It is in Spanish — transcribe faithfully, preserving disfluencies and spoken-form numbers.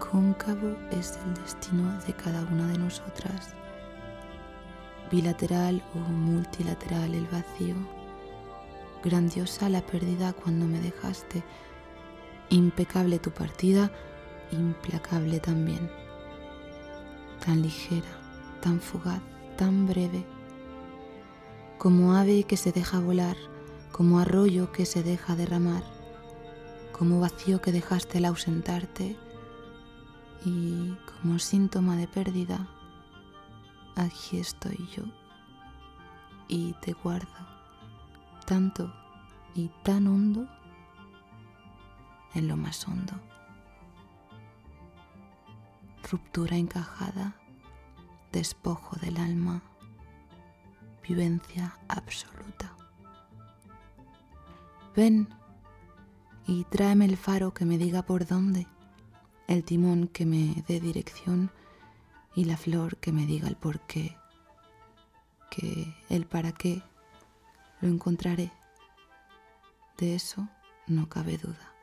Cóncavo es el destino de cada una de nosotras. Bilateral o multilateral el vacío. Grandiosa la pérdida cuando me dejaste. Impecable tu partida, implacable también. Tan ligera, tan fugaz, tan breve. Como ave que se deja volar, como arroyo que se deja derramar, como vacío que dejaste al ausentarte y como síntoma de pérdida, aquí estoy yo y te guardo tanto y tan hondo en lo más hondo. Ruptura encajada, despojo del alma, vivencia absoluta. Ven y tráeme el faro que me diga por dónde, el timón que me dé dirección y la flor que me diga el por qué, que el para qué lo encontraré. De eso no cabe duda.